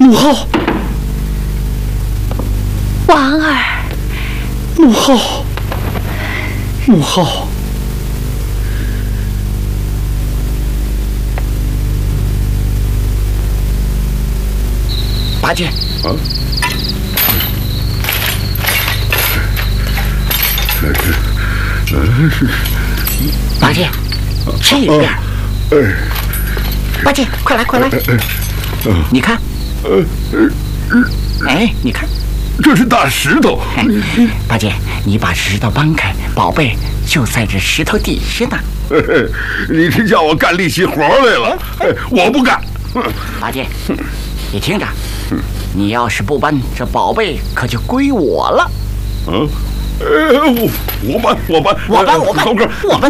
母后， 王儿， 母后，母后。 八戒， 啊， 八戒，这边。八戒，快来，快来！你看，哎，你看， 这是大石头。 八戒，你把石头搬开，宝贝就在这石头底下呢。 你是叫我干力气活来了？我不干。 八戒，你听着，你要是不搬，这宝贝可就归我了。 我搬， 我搬， 高个， 我搬。